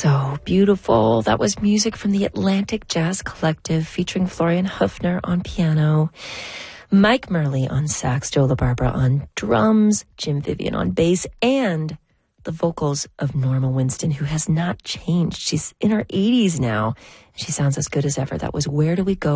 So beautiful. That was music from the Atlantic Jazz Collective featuring Florian Höfner on piano, Mike Murley on sax, Joe LaBarbera on drums, Jim Vivian on bass, and the vocals of Norma Winston, who has not changed. She's in her 80s now. She sounds as good as ever. That was Where Do We Go?